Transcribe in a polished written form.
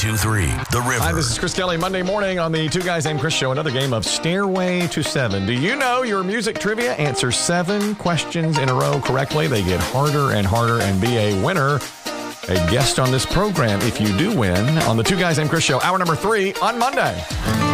92.3 The River. Hi, this is Chris Kelly. Monday morning on the Two Guys Named Chris show, another game of Stairway to Seven. Do you know your music trivia? Answer 7 questions in a row correctly. They get harder and harder, and be a winner, a guest on this program if you do win on the Two Guys Named Chris show, hour number 3 on Monday.